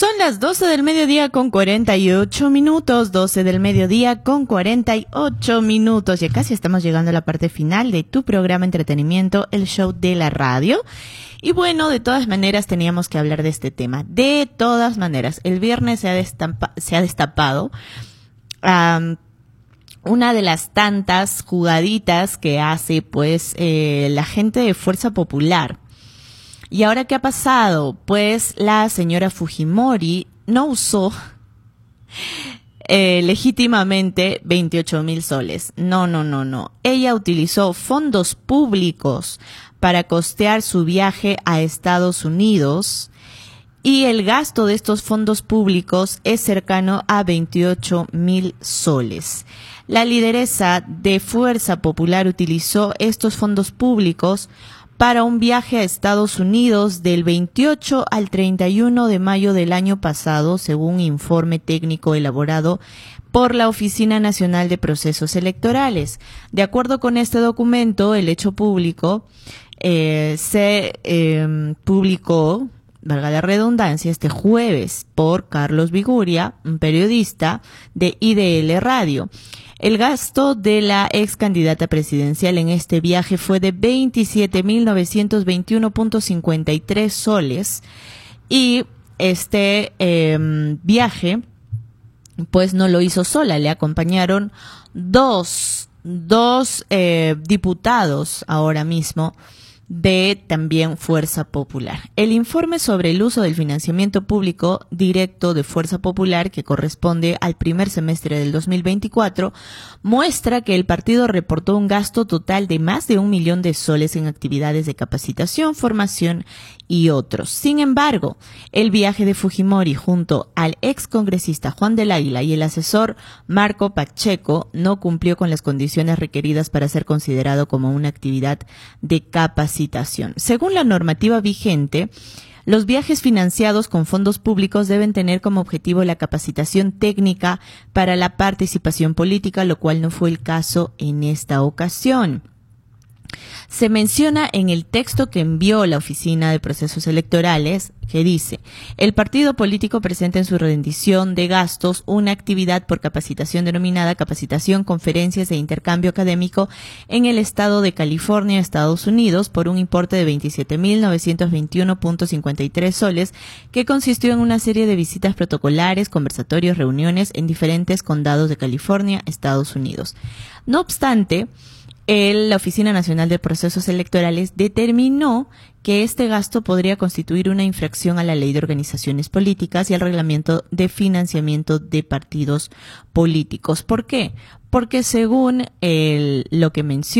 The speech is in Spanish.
Son las 12 del mediodía con 48 minutos, 12 del mediodía con 48 minutos. Ya casi estamos llegando a la parte final de tu programa Entretenimiento, el show de la radio. Y bueno, de todas maneras teníamos que hablar de este tema. De todas maneras, el viernes se ha destapado una de las tantas jugaditas que hace pues la gente de Fuerza Popular. ¿Y ahora qué ha pasado? Pues la señora Fujimori no usó legítimamente 28,000 soles. No. Ella utilizó fondos públicos para costear su viaje a Estados Unidos y el gasto de estos fondos públicos es cercano a 28,000 soles. La lideresa de Fuerza Popular utilizó estos fondos públicos para un viaje a Estados Unidos del 28 al 31 de mayo del año pasado, según informe técnico elaborado por la Oficina Nacional de Procesos Electorales. De acuerdo con este documento, el hecho público se publicó, valga la redundancia, este jueves por Carlos Viguria, un periodista de IDL Radio. El gasto de la ex candidata presidencial en este viaje fue de 27,921.53 soles y este viaje pues no lo hizo sola, le acompañaron dos diputados ahora mismo de también Fuerza Popular. El informe sobre el uso del financiamiento público directo de Fuerza Popular, que corresponde al primer semestre del 2024, muestra que el partido reportó un gasto total de más de 1 millón de soles en actividades de capacitación, formación y otros. Sin embargo, el viaje de Fujimori junto al excongresista Juan del Águila y el asesor Marco Pacheco no cumplió con las condiciones requeridas para ser considerado como una actividad de capacitación. Según la normativa vigente, los viajes financiados con fondos públicos deben tener como objetivo la capacitación técnica para la participación política, lo cual no fue el caso en esta ocasión. Se menciona en el texto que envió la Oficina de Procesos Electorales que dice: el partido político presenta en su rendición de gastos una actividad por capacitación denominada capacitación, conferencias e intercambio académico en el estado de California, Estados Unidos, por un importe de 27,921.53 soles, que consistió en una serie de visitas protocolares, conversatorios, reuniones en diferentes condados de California, Estados Unidos. No obstante, la Oficina Nacional de Procesos Electorales determinó que este gasto podría constituir una infracción a la Ley de Organizaciones Políticas y al Reglamento de Financiamiento de Partidos Políticos. ¿Por qué? Porque según lo que menciona